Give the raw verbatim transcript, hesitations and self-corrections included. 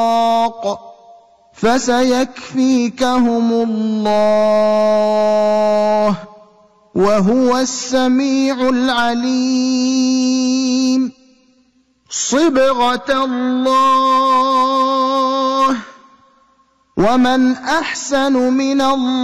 فسيكفيكهم الله وهو السميع العليم. صبغة الله ومن أحسن من الله